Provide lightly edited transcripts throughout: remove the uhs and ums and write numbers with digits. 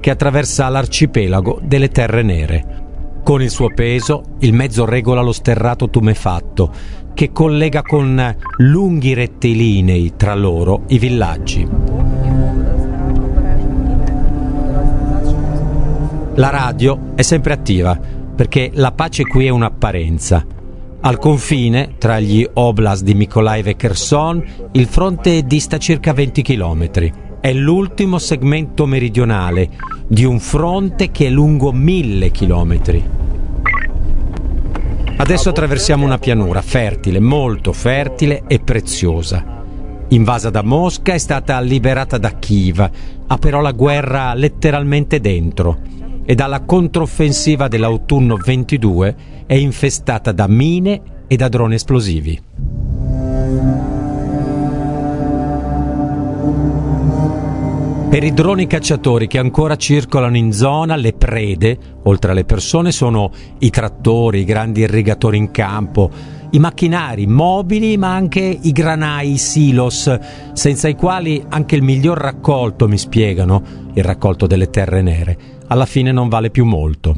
che attraversa l'arcipelago delle Terre Nere. Con il suo peso, il mezzo regola lo sterrato tumefatto che collega con lunghi rettilinei tra loro i villaggi. La radio è sempre attiva perché la pace qui è un'apparenza. Al confine, tra gli oblast di Mykolaiv e Kherson, il fronte dista circa 20 chilometri. È l'ultimo segmento meridionale di un fronte che è lungo 1000 chilometri. Adesso attraversiamo una pianura fertile, molto fertile e preziosa. Invasa da Mosca, è stata liberata da Kiev, ha però la guerra letteralmente dentro e dalla controffensiva dell'autunno 22 è infestata da mine e da droni esplosivi. Per i droni cacciatori che ancora circolano in zona, le prede, oltre alle persone, sono i trattori, i grandi irrigatori in campo, i macchinari mobili, ma anche i granai, i silos, senza i quali anche il miglior raccolto, mi spiegano, il raccolto delle Terre Nere, alla fine non vale più molto.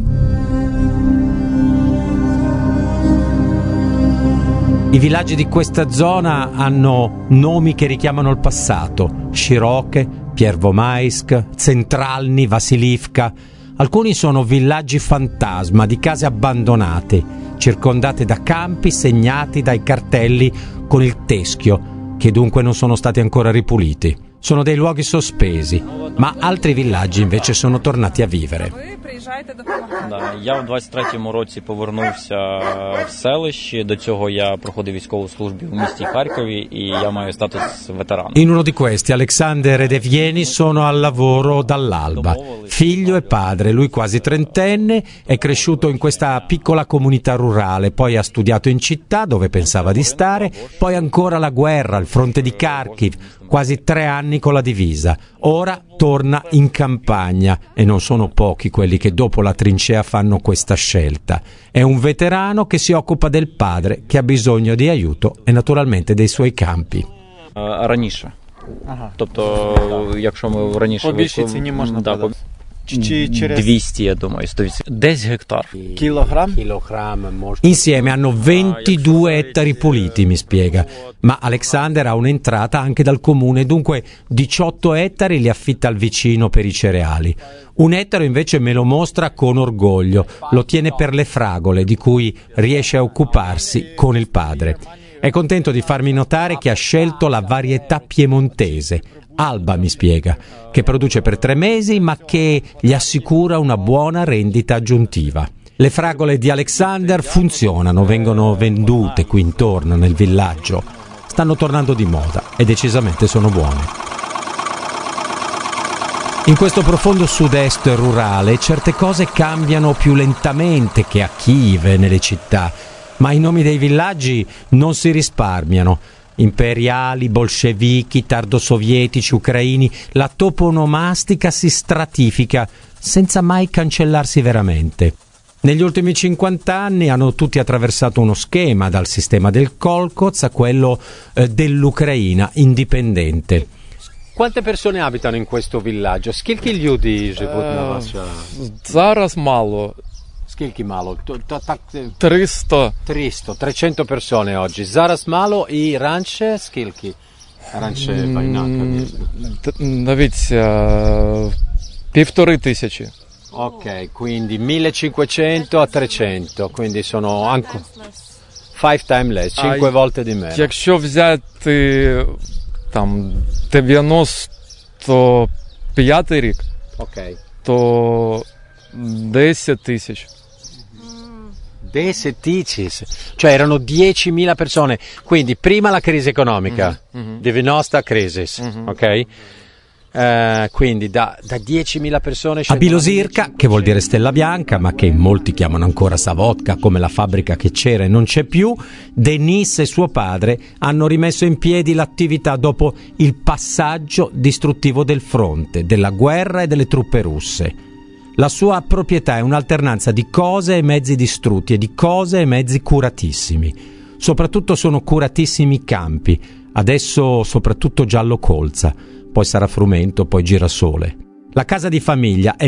I villaggi di questa zona hanno nomi che richiamano il passato: Shiroke, Pervomaisk, Centralny, Vasilivka. Alcuni sono villaggi fantasma di case abbandonate, circondate da campi segnati dai cartelli con il teschio, che dunque non sono stati ancora ripuliti. Sono dei luoghi sospesi, ma altri villaggi invece sono tornati a vivere. Я у 23-му році повернувся в селище. До цього я проходив військову службу в місті Харкові і я маю статус ветерана. In uno di questi, Alexander ed Evgeny sono al lavoro dall'alba. Figlio e padre, lui quasi trentenne, è cresciuto in questa piccola comunità rurale, poi ha studiato in città dove pensava di stare, poi ancora la guerra, al fronte di Kharkiv, quasi 3 anni con la divisa. Ora torna in campagna e non sono pochi quelli che dopo la trincea fanno questa scelta. È un veterano che si occupa del padre che ha bisogno di aiuto e naturalmente dei suoi campi. Раніше. Тобто, якщо ми раніше... По більшій ціні можна подати. Чи через 200, я думаю, 100%. Десь гектар. Chilogram? Insieme hanno 22 ettari puliti, mi spiega, ma Alexander ha un'entrata anche dal comune, dunque 18 ettari li affitta al vicino per i cereali. 1 ettaro invece me lo mostra con orgoglio, lo tiene per le fragole di cui riesce a occuparsi con il padre. È contento di farmi notare che ha scelto la varietà piemontese, Alba, mi spiega, che produce per 3 mesi ma che gli assicura una buona rendita aggiuntiva. Le fragole di Alexander funzionano, vengono vendute qui intorno nel villaggio. Stanno tornando di moda e decisamente sono buone. In questo profondo sud-est rurale certe cose cambiano più lentamente che a Kiev e nelle città, ma i nomi dei villaggi non si risparmiano. Imperiali, bolscevichi, tardosovietici, ucraini, la toponomastica si stratifica senza mai cancellarsi veramente. Negli ultimi 50 anni hanno tutti attraversato uno schema, dal sistema del Kolkhoz a quello dell'Ucraina indipendente. Quante persone abitano in questo villaggio? Скільки людей живуть на вашому? Зараз мало. Скільки мало? 300 persone oggi. Зараз мало і раніше скільки? Раніше війна, Дивіться, 1500. Ok, quindi 1500 a 300, quindi sono anche 5 times less, 5 volte di meno. Якщо взяти там 95 рік, Ok. то 10 тисяч. 10 ticis, cioè erano 10.000 persone, quindi prima la crisi economica, 90 crisi, ok? Quindi da 10.000 persone a Bilosirka, che vuol dire stella bianca ma che molti chiamano ancora Savotka, come la fabbrica che c'era e non c'è più, Denis e suo padre hanno rimesso in piedi l'attività dopo il passaggio distruttivo del fronte, della guerra e delle truppe russe. La sua proprietà è un'alternanza di cose e mezzi distrutti e di cose e mezzi curatissimi. Soprattutto sono curatissimi i campi, adesso soprattutto giallo colza, poi sarà frumento, poi girasole. La casa di famiglia è